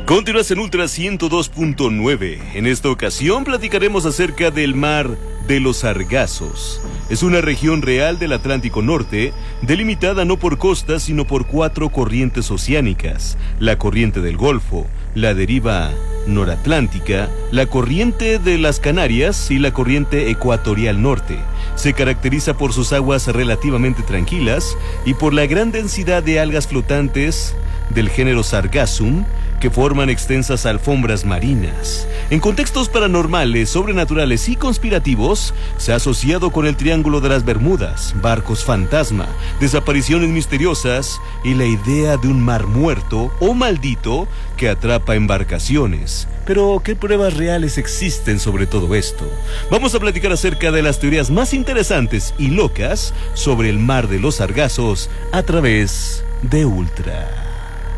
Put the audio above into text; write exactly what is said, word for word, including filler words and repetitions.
Continúas en Ultra ciento dos punto nueve. En esta ocasión platicaremos acerca del Mar de los Sargazos. Es una región real del Atlántico Norte, delimitada no por costas, sino por cuatro corrientes oceánicas: la corriente del Golfo, la deriva noratlántica, la corriente de las Canarias y la corriente ecuatorial norte. Se caracteriza por sus aguas relativamente tranquilas y por la gran densidad de algas flotantes del género Sargassum, que forman extensas alfombras marinas. En contextos paranormales, sobrenaturales y conspirativos, se ha asociado con el Triángulo de las Bermudas, barcos fantasma, desapariciones misteriosas y la idea de un mar muerto o maldito que atrapa embarcaciones. Pero, ¿qué pruebas reales existen sobre todo esto? Vamos a platicar acerca de las teorías más interesantes y locas sobre el Mar de los Sargazos a través de Ultra.